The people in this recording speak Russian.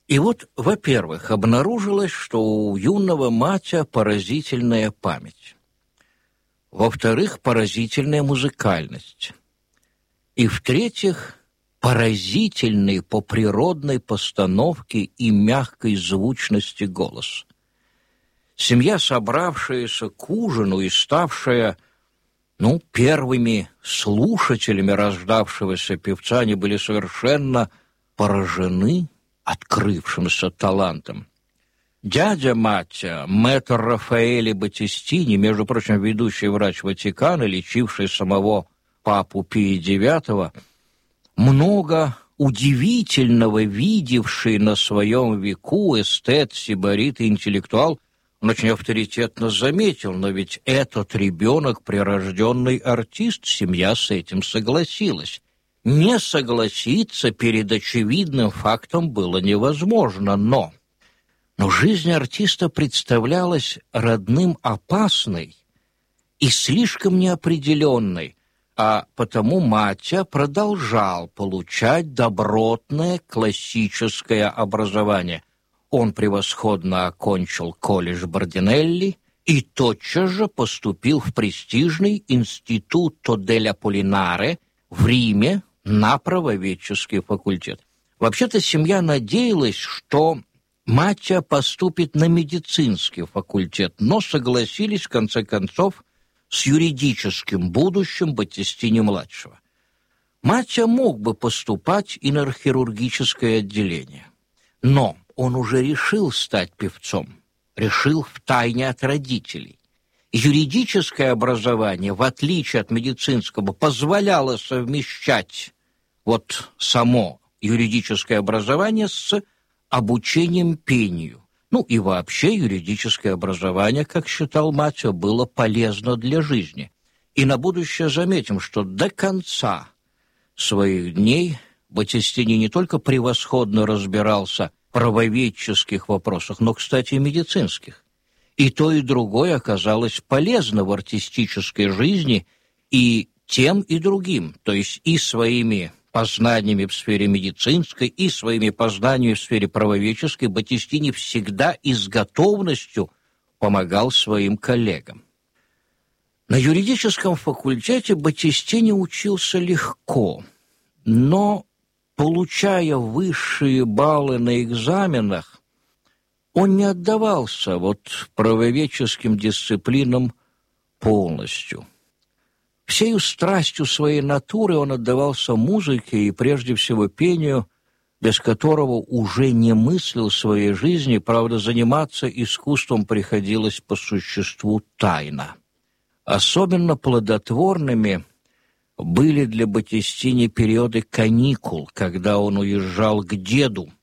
И вот, во-первых, обнаружилось, что у юного Матя поразительная память. Во-вторых, поразительная музыкальность. И, в-третьих, поразительный по природной постановке и мягкой звучности голос. Семья, собравшаяся к ужину и ставшая, первыми слушателями рождавшегося певца, они были совершенно поражены открывшимся талантом. Дядя Матя, мэтр Рафаэле Батистини, между прочим, ведущий врач Ватикана, лечивший самого папу Пия IX, много удивительного видевший на своем веку эстет, сибарит и интеллектуал, он очень авторитетно заметил: но ведь этот ребенок прирожденный артист, семья с этим согласилась. Не согласиться перед очевидным фактом было невозможно, но жизнь артиста представлялась родным опасной и слишком неопределенной, а потому Матя продолжал получать добротное классическое образование. Он превосходно окончил колледж Бардинелли и тотчас же поступил в престижный Институто дель Аполлинаре в Риме на правоведческий факультет. Вообще-то семья надеялась, что Матя поступит на медицинский факультет, но согласились, в конце концов, с юридическим будущим Батистини-младшего. Матя мог бы поступать и на хирургическое отделение, но он уже решил стать певцом, решил втайне от родителей. Юридическое образование, в отличие от медицинского, позволяло совмещать само юридическое образование с обучением пению. И вообще юридическое образование, как считал Матя, было полезно для жизни. И на будущее заметим, что до конца своих дней Батистини не только превосходно разбирался в правоведческих вопросах, но, кстати, и медицинских. И то, и другое оказалось полезно в артистической жизни и тем, и другим, то есть и своими познаниями в сфере медицинской и своими познаниями в сфере правоведческой Батистини всегда и с готовностью помогал своим коллегам. На юридическом факультете Батистини учился легко, но, получая высшие баллы на экзаменах, он не отдавался правоведческим дисциплинам полностью. Всею страстью своей натуры он отдавался музыке и прежде всего пению, без которого уже не мыслил своей жизни, правда, заниматься искусством приходилось по существу тайно. Особенно плодотворными были для Батистини периоды каникул, когда он уезжал к деду